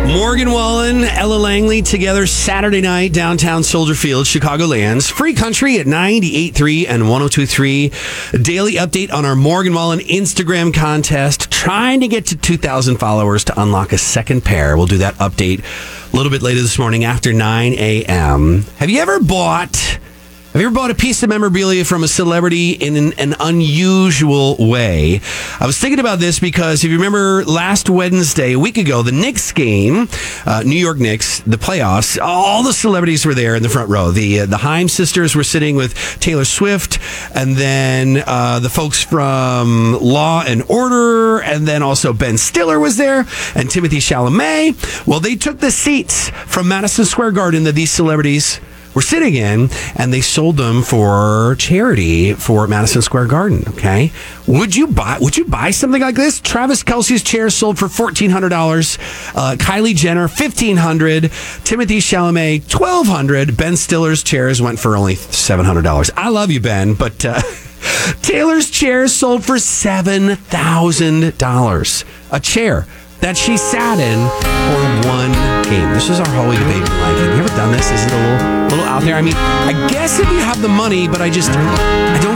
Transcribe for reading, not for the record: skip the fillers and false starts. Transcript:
Morgan Wallen, Ella Langley together Saturday night, downtown Soldier Field, Chicagolands. Free Country at 98.3 and 102.3. Daily update on our Morgan Wallen Instagram contest. Trying to get to 2,000 followers to unlock a second pair. We'll do that update a little bit later this morning after 9 a.m. Have you ever bought a piece of memorabilia from a celebrity in an unusual way? I was thinking about this because if you remember last Wednesday, a week ago, the Knicks game, New York Knicks, the playoffs, all the celebrities were there in the front row. The Haim sisters were sitting with Taylor Swift, and then the folks from Law and Order, and then also Ben Stiller was there, and Timothée Chalamet. Well, they took the seats from Madison Square Garden that these celebrities were sitting in, and they sold them for charity for Madison Square Garden. Okay, would you buy something like this? Travis Kelce's chair sold for $1,400. Kylie Jenner $1,500. Timothée Chalamet $1,200. Ben Stiller's chairs went for only $700. I love you, Ben, but Taylor's chair sold for $7,000. A chair that she sat in for one game. This is our hallway debate. Like, have you ever done this? Is it a little out there? I mean, I guess if you have the money, but I don't